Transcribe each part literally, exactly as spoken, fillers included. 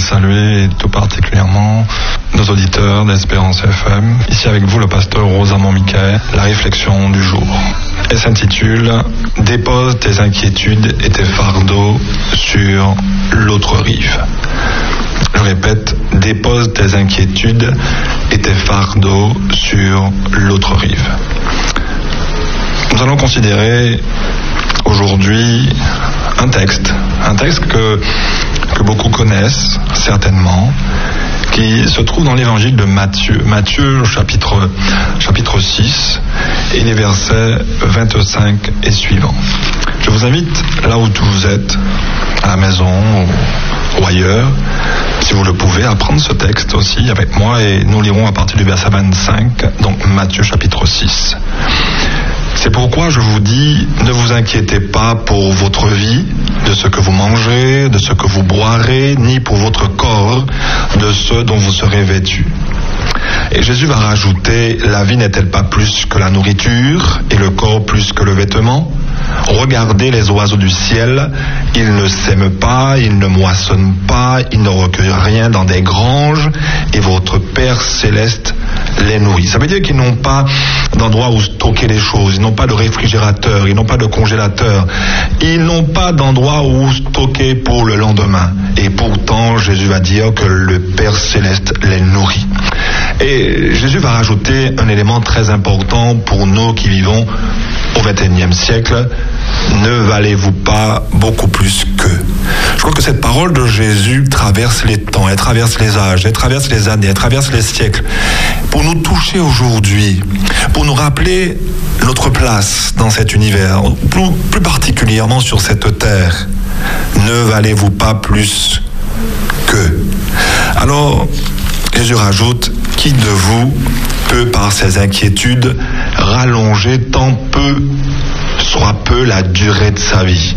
saluer tout particulièrement nos auditeurs d'Espérance F M. Ici avec vous le pasteur Rosamond Michael. La réflexion du jour. Elle s'intitule « Dépose tes inquiétudes et tes fardeaux sur l'autre rive ». Je répète, dépose tes inquiétudes et tes fardeaux sur l'autre rive. Nous allons considérer aujourd'hui un texte, un texte que, que beaucoup connaissent certainement, qui se trouve dans l'évangile de Matthieu, Matthieu chapitre, chapitre six et les versets vingt-cinq et suivants. Je vous invite, là où vous êtes, à la maison ou, ou ailleurs, si vous le pouvez, à prendre ce texte aussi avec moi et nous lirons à partir du verset vingt-cinq, donc Matthieu chapitre six. C'est pourquoi je vous dis, ne vous inquiétez pas pour votre vie, de ce que vous mangez, de ce que vous boirez, ni pour votre corps, de ce dont vous serez vêtus. Et Jésus va rajouter, la vie n'est-elle pas plus que la nourriture, et le corps plus que le vêtement ? Regardez les oiseaux du ciel, ils ne sèment pas, ils ne moissonnent pas, ils ne recueillent rien dans des granges, et votre Père céleste les nourrit. Ça veut dire qu'ils n'ont pas d'endroit où stocker les choses, ils n'ont pas de réfrigérateur, ils n'ont pas de congélateur, ils n'ont pas d'endroit où stocker pour le lendemain. Et pourtant, Jésus va dire que le Père céleste les nourrit. Et Jésus va rajouter un élément très important pour nous qui vivons au vingt et unième siècle. Ne valez-vous pas beaucoup plus qu'eux? Je crois que cette parole de Jésus traverse les temps, elle traverse les âges, elle traverse les années, elle traverse les siècles, pour nous toucher aujourd'hui, pour nous rappeler notre place dans cet univers, plus, plus particulièrement sur cette terre. Ne valez-vous pas plus qu'eux? Alors, Jésus rajoute, qui de vous peut par ses inquiétudes rallonger tant peu soit peu la durée de sa vie?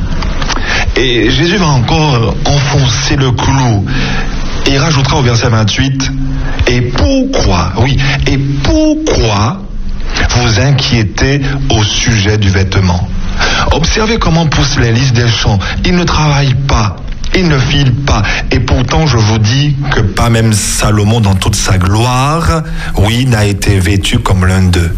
Et Jésus va encore enfoncer le clou. Et il rajoutera au verset vingt-huit, et pourquoi, oui, et pourquoi vous inquiétez au sujet du vêtement? Observez comment poussent les lys des champs. Ils ne travaillent pas. Il ne file pas. Et pourtant, je vous dis que pas même Salomon, dans toute sa gloire, oui, n'a été vêtu comme l'un d'eux.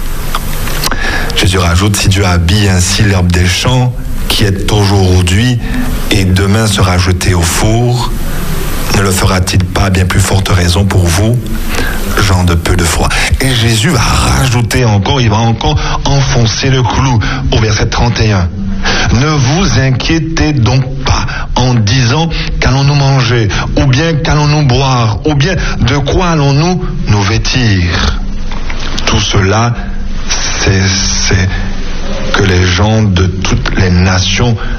Jésus rajoute, si Dieu habille ainsi l'herbe des champs, qui est aujourd'hui et demain sera jetée au four, ne le fera-t-il pas à bien plus forte raison pour vous, gens de peu de foi? Et Jésus va rajouter encore, il va encore enfoncer le clou au verset trente et un. Ne vous inquiétez donc pas en disant qu'allons-nous manger, ou bien qu'allons-nous boire, ou bien de quoi allons-nous nous vêtir. Tout cela, c'est, c'est que les gens de toutes les nations